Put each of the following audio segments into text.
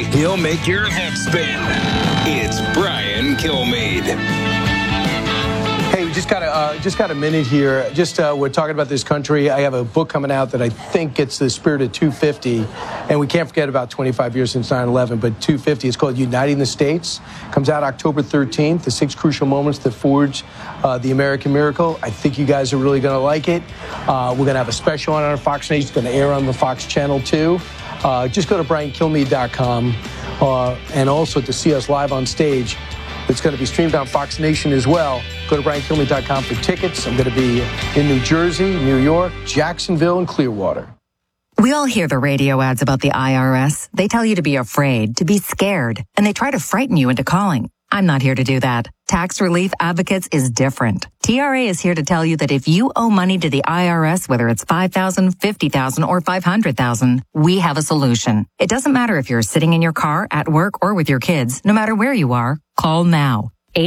He'll make your head spin. It's Brian Kilmeade. Hey, we just got a minute here. We're talking about this country. I have a book coming out that I think gets the spirit of 250, and we can't forget about 25 years since 9/11. But 250, it's called Uniting the States. Comes out October 13th. The 6 crucial moments that forged the American miracle. I think you guys are really going to like it. We're going to have a special on our Fox Nation. It's going to air on the Fox Channel too. Just go to briankilmeade.com, and also to see us live on stage. It's going to be streamed on Fox Nation as well. Go to briankilmeade.com for tickets. I'm going to be in New Jersey, New York, Jacksonville, and Clearwater. We all hear the radio ads about the IRS. They tell you to be afraid, to be scared, and they try to frighten you into calling. I'm not here to do that. Tax Relief Advocates is different. TRA is here to tell you that if you owe money to the IRS, whether it's $5,000, $50,000, or $500,000, we have a solution. It doesn't matter if you're sitting in your car, at work, or with your kids. No matter where you are, call now.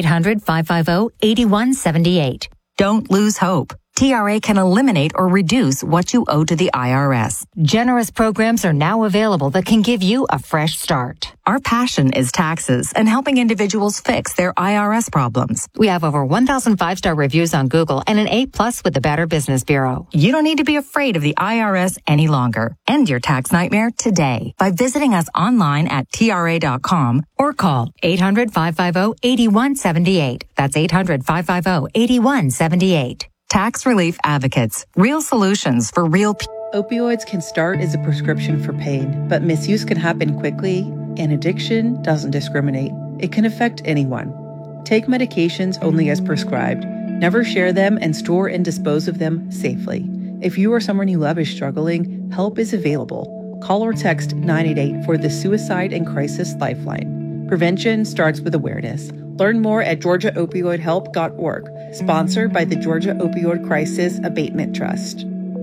800-550-8178. Don't lose hope. TRA can eliminate or reduce what you owe to the IRS. Generous programs are now available that can give you a fresh start. Our passion is taxes and helping individuals fix their IRS problems. We have over 1,000 5-star reviews on Google and an A+ with the Better Business Bureau. You don't need to be afraid of the IRS any longer. End your tax nightmare today by visiting us online at TRA.com or call 800-550-8178. That's 800-550-8178. Tax Relief Advocates. Real solutions for real people. Opioids can start as a prescription for pain, but misuse can happen quickly, and addiction doesn't discriminate. It can affect anyone. Take medications only as prescribed. Never share them and store and dispose of them safely. If you or someone you love is struggling, help is available. Call or text 988 for the Suicide and Crisis Lifeline. Prevention starts with awareness. Learn more at GeorgiaOpioidHelp.org, sponsored by the Georgia Opioid Crisis Abatement Trust.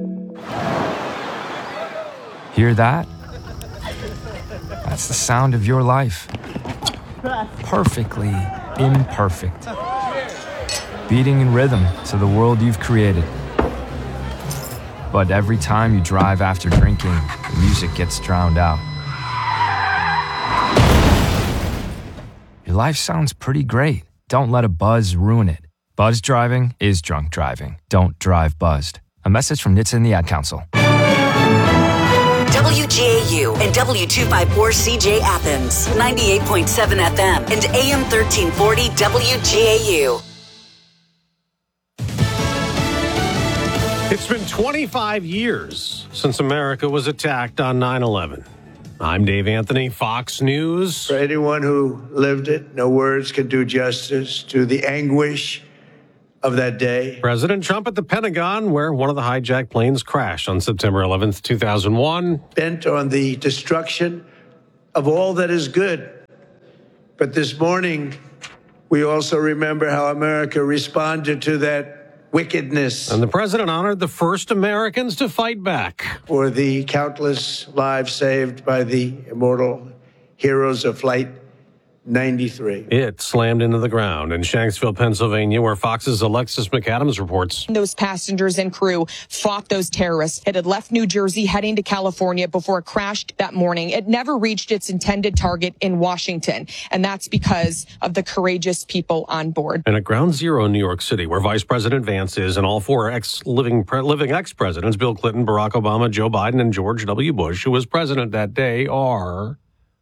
Hear that? That's the sound of your life. Perfectly imperfect. Beating in rhythm to the world you've created. But every time you drive after drinking, the music gets drowned out. Your life sounds pretty great. Don't let a buzz ruin it. Buzz driving is drunk driving. Don't drive buzzed. A message from NHTSA and the Ad Council. WGAU and W254CJ Athens, 98.7 FM and AM 1340 WGAU. It's been 25 years since America was attacked on 9/11. I'm Dave Anthony, Fox News. For anyone who lived it, no words can do justice to the anguish of that day. President Trump at the Pentagon, where one of the hijacked planes crashed on September 11th, 2001. Bent on the destruction of all that is good. But this morning, we also remember how America responded to that wickedness. And the president honored the first Americans to fight back. For the countless lives saved by the immortal heroes of Flight 93. It slammed into the ground in Shanksville, Pennsylvania, where Fox's Alexis McAdams reports. Those passengers and crew fought those terrorists. It had left New Jersey heading to California before it crashed that morning. It never reached its intended target in Washington, and that's because of the courageous people on board. And at Ground Zero in New York City, where Vice President Vance is, and all four living ex-presidents, Bill Clinton, Barack Obama, Joe Biden, and George W. Bush, who was president that day, are...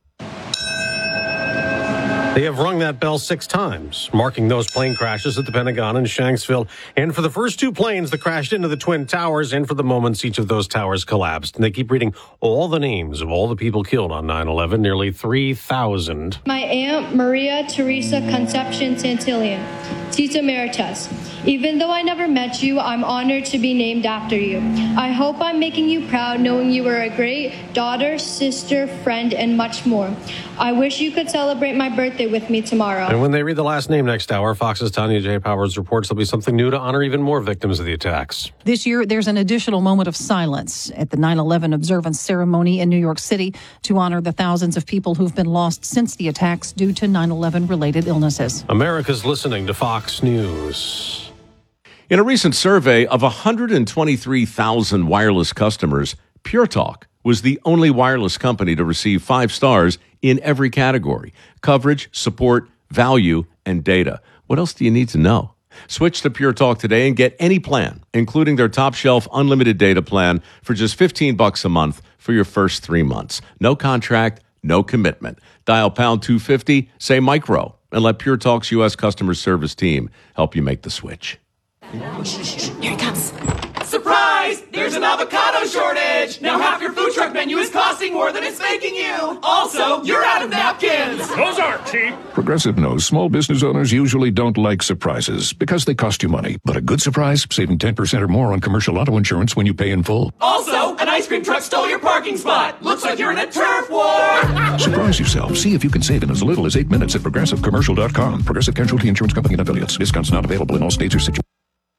They have rung that bell 6 times, marking those plane crashes at the Pentagon and Shanksville. And for the first 2 planes that crashed into the Twin Towers, and for the moments each of those towers collapsed. And they keep reading all the names of all the people killed on 9/11, nearly 3,000. My Aunt Maria Teresa Concepcion Santillan, Tita Emeritus. Even though I never met you, I'm honored to be named after you. I hope I'm making you proud knowing you were a great daughter, sister, friend, and much more. I wish you could celebrate my birthday with me tomorrow. And when they read the last name next hour, Fox's Tanya J. Powers reports there'll be something new to honor even more victims of the attacks. This year, there's an additional moment of silence at the 9/11 observance ceremony in New York City to honor the thousands of people who've been lost since the attacks due to 9/11 related illnesses. America's listening to Fox News. In a recent survey of 123,000 wireless customers, Pure Talk was the only wireless company to receive 5 stars in every category: coverage, support, value, and data. What else do you need to know? Switch to Pure Talk today and get any plan, including their top shelf unlimited data plan for just $15 a month for your first 3 months. No contract, no commitment. Dial pound 250, say micro, and let Pure Talk's U.S. customer service team help you make the switch. Here it comes. Surprise! There's an avocado shortage! Now half your food truck menu is costing more than it's making you! Also, you're out of napkins! Those aren't cheap! Progressive knows small business owners usually don't like surprises because they cost you money. But a good surprise, saving 10% or more on commercial auto insurance when you pay in full. Also, an ice cream truck stole your parking spot! Looks like you're in a turf war! Surprise yourself. See if you can save in as little as 8 minutes at ProgressiveCommercial.com. Progressive Casualty Insurance Company and Affiliates. Discounts not available in all states or situations.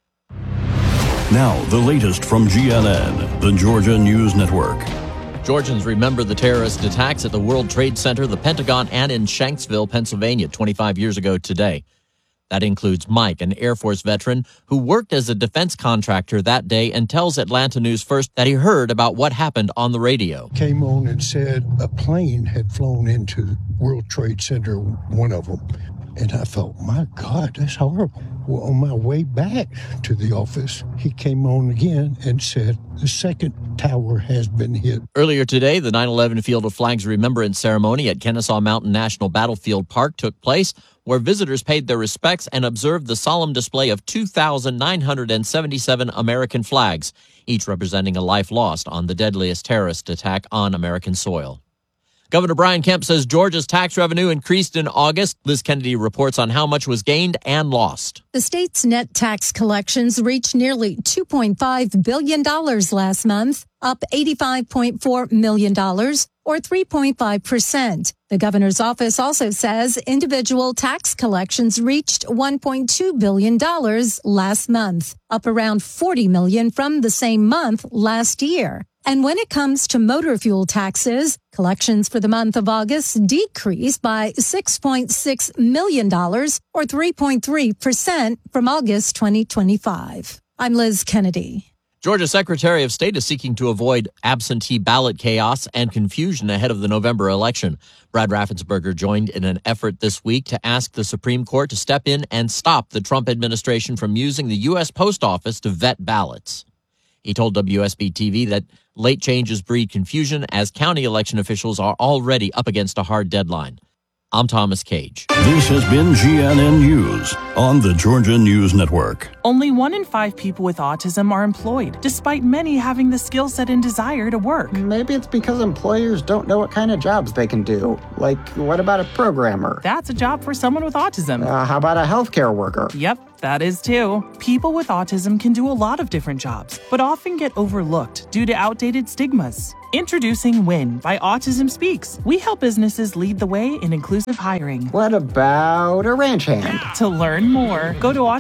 Now, the latest from GNN, the Georgia News Network. Georgians remember the terrorist attacks at the World Trade Center, the Pentagon, and in Shanksville, Pennsylvania, 25 years ago today. That includes Mike, an Air Force veteran who worked as a defense contractor that day and tells Atlanta News First that he heard about what happened on the radio. Came on and said a plane had flown into World Trade Center, one of them. And I thought, my God, that's horrible. Well, on my way back to the office, he came on again and said the second tower has been hit. Earlier today, the 9/11 Field of Flags Remembrance Ceremony at Kennesaw Mountain National Battlefield Park took place, where visitors paid their respects and observed the solemn display of 2,977 American flags, each representing a life lost on the deadliest terrorist attack on American soil. Governor Brian Kemp says Georgia's tax revenue increased in August. Liz Kennedy reports on how much was gained and lost. The state's net tax collections reached nearly $2.5 billion last month, up $85.4 million, or 3.5%. The governor's office also says individual tax collections reached $1.2 billion last month, up around $40 million from the same month last year. And when it comes to motor fuel taxes, collections for the month of August decreased by $6.6 million, or 3.3% from August 2025. I'm Liz Kennedy. Georgia Secretary of State is seeking to avoid absentee ballot chaos and confusion ahead of the November election. Brad Raffensperger joined in an effort this week to ask the Supreme Court to step in and stop the Trump administration from using the U.S. Post Office to vet ballots. He told WSB-TV that late changes breed confusion as county election officials are already up against a hard deadline. I'm Thomas Cage. This has been GNN News on the Georgia News Network. Only 1 in 5 people with autism are employed, despite many having the skill set and desire to work. Maybe it's because employers don't know what kind of jobs they can do. Like, what about a programmer? That's a job for someone with autism. How about a healthcare worker? Yep, that is too. People with autism can do a lot of different jobs, but often get overlooked due to outdated stigmas. Introducing WIN by Autism Speaks. We help businesses lead the way in inclusive hiring. What about a ranch hand? To learn more, go to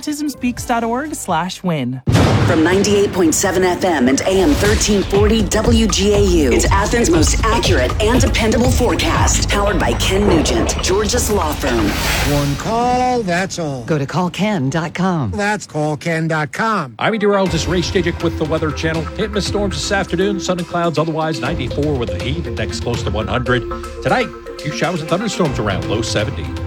autismspeaks.org/win. From 98.7 FM and AM 1340 WGAU, it's Athens' most accurate and dependable forecast. Powered by Ken Nugent, Georgia's law firm. One call, that's all. Go to callken.com. That's callken.com. I'm meteorologist Ray Stajic with the Weather Channel. Hit miss storms this afternoon, sun and clouds, otherwise 94 with the heat index close to 100. Tonight, few showers and thunderstorms around, low 70.